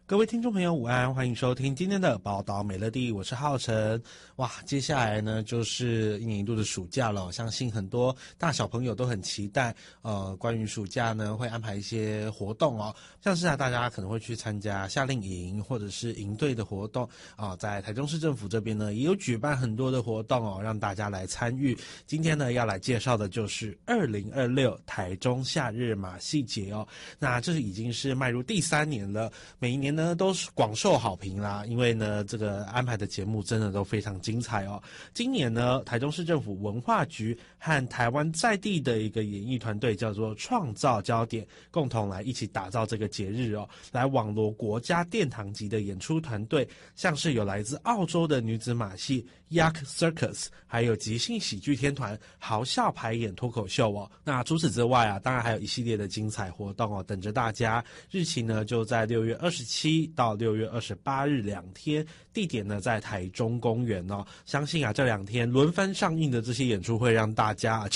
各位听众朋友午安，欢迎收听今天的宝岛美乐蒂，我是浩辰。哇，接下来呢就是一年一度的暑假了，相信很多大小朋友都很期待。关于暑假呢会安排一些活动哦，像是大家可能会去参加夏令营或者是营队的活动啊，在台中市政府这边呢也有举办很多的活动哦，让大家来参与。今天呢要来介绍的就是2026台中夏日马戏节哦，那这已经是迈入第3年了，每一年呢都是广受好评啦，因为呢这个安排的节目真的都非常精彩哦。今年呢台中市政府文化局和台湾在地的一个演艺团队叫做创造焦点，共同来一起打造这个节日哦，来网罗国家殿堂级的演出团队，像是有来自澳洲的女子马戏 Yak Circus， 还有即兴喜剧天团豪笑排演脱口秀哦。那除此之外当然还有一系列的精彩活动哦，等着大家。日期呢就在6月27到6月28日2天，地点呢在台中公园哦。相信这2天轮番上映的这些演出会让大家